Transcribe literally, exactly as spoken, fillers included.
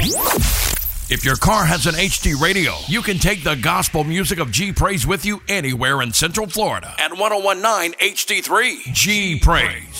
If your car has an H D radio, you can take the gospel music of G Praise with you anywhere in Central Florida at ten nineteen H D three. G Praise.